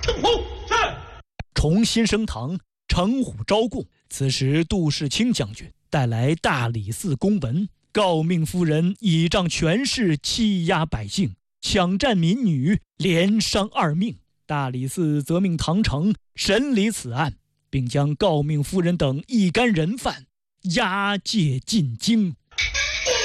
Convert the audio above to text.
城虎是。 重新升堂，城虎招供。此时杜世清将军带来大理寺公文，诰命夫人倚仗权势欺压百姓，抢占民女，连伤2命。大理寺责命唐城审理此案，并将诰命夫人等一干人犯押解进京。